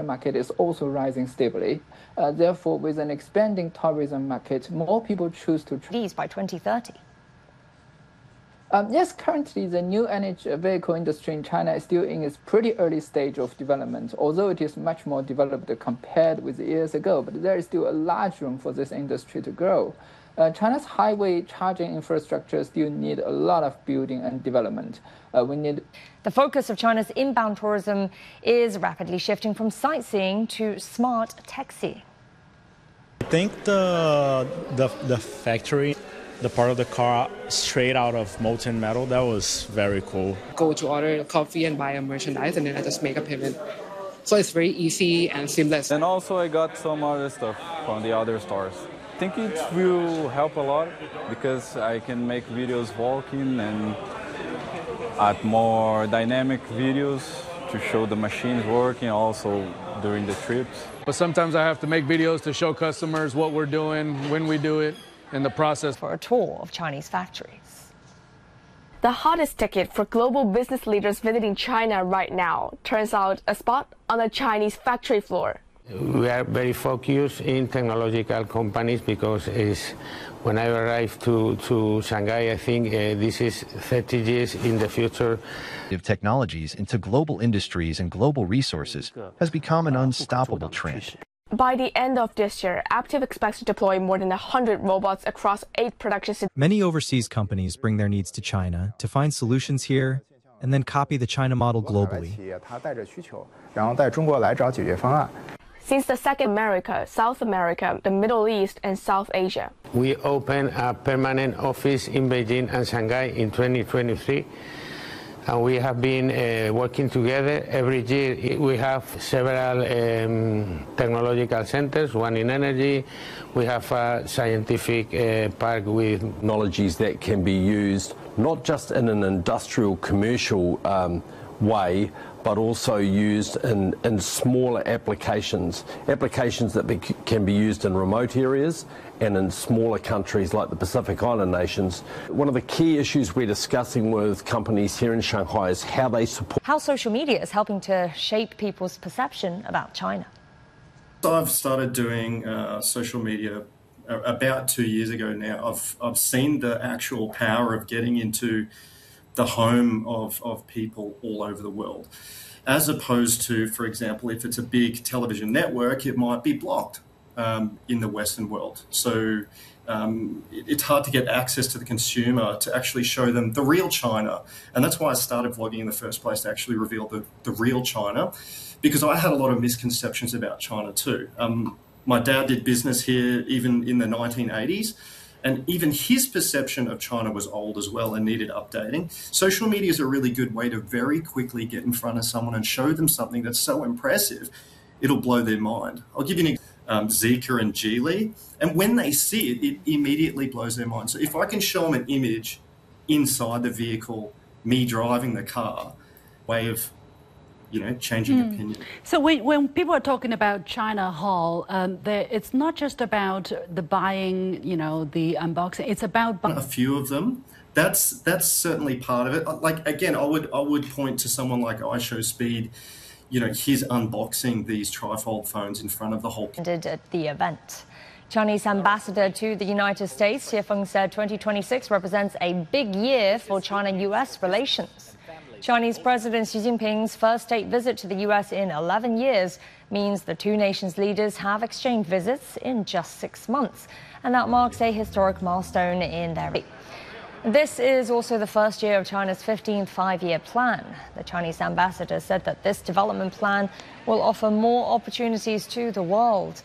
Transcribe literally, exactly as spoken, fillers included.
market is also rising stably. Uh, therefore, with an expanding tourism market, more people choose to these by twenty thirty. Um, yes, currently the new energy vehicle industry in China is still in its pretty early stage of development, although it is much more developed compared with years ago, but there is still a large room for this industry to grow. Uh, China's highway charging infrastructure still need a lot of building and development. Uh, we need. The focus of China's inbound tourism is rapidly shifting from sightseeing to smart taxi. I think the, the, the factory, the part of the car straight out of molten metal, that was very cool. Go to order coffee and buy a merchandise, and then I just make a payment. So it's very easy and seamless. And also I got some other stuff from the other stores. I think it will help a lot because I can make videos walking and add more dynamic videos to show the machines working also during the trips. But sometimes I have to make videos to show customers what we're doing, when we do it, in the process. For a tour of Chinese factories. The hottest ticket for global business leaders visiting China right now turns out a spot on the Chinese factory floor. We are very focused in technological companies because it's, when I arrived to, to Shanghai, I think uh, this is thirty years in the future. Technologies into global industries and global resources has become an unstoppable trend. By the end of this year, Aptiv expects to deploy more than one hundred robots across eight production cities. Many overseas companies bring their needs to China to find solutions here and then copy the China model globally. Since the second America, South America, the Middle East, and South Asia. We opened a permanent office in Beijing and Shanghai in twenty twenty-three. And we have been uh, working together. Every year we have several um, technological centers, one in energy. We have a scientific uh, park with technologies that can be used not just in an industrial commercial um, way, but also used in, in smaller applications, applications that be, can be used in remote areas and in smaller countries like the Pacific Island nations. One of the key issues we're discussing with companies here in Shanghai is how they support... How social media is helping to shape people's perception about China. So I've started doing uh, social media about two years ago now. I've, I've seen the actual power of getting into the home of, of people all over the world, as opposed to, for example, if it's a big television network, it might be blocked um, in the Western world. So um, it, it's hard to get access to the consumer to actually show them the real China. And that's why I started vlogging in the first place, to actually reveal the, the real China, because I had a lot of misconceptions about China too. Um, my dad did business here even in the nineteen eighties. And even his perception of China was old as well and needed updating. Social media is a really good way to very quickly get in front of someone and show them something that's so impressive, it'll blow their mind. I'll give you an example. Um, Zeekr and Geely, and when they see it, it immediately blows their mind. So if I can show them an image inside the vehicle, me driving the car, way of you know, changing mm. opinion. So when, when people are talking about China Hall, um, it's not just about the buying, you know, the unboxing. It's about a few of them. That's that's certainly part of it. Like again, I would I would point to someone like iShowSpeed, you know, his unboxing these trifold phones in front of the whole. Did at the event. Chinese ambassador to the United States, Xie Feng, said twenty twenty-six represents a big year for China U S relations. Chinese President Xi Jinping's first state visit to the U S in eleven years means the two nations' leaders have exchanged visits in just six months, and that marks a historic milestone in their. This is also the first year of China's fifteenth five-year plan. The Chinese ambassador said that this development plan will offer more opportunities to the world.